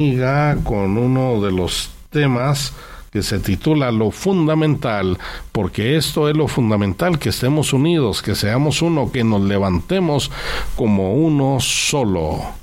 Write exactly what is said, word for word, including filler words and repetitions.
con uno de los temas que se titula Lo Fundamental, porque esto es lo fundamental, que estemos unidos, que seamos uno, que nos levantemos como uno solo.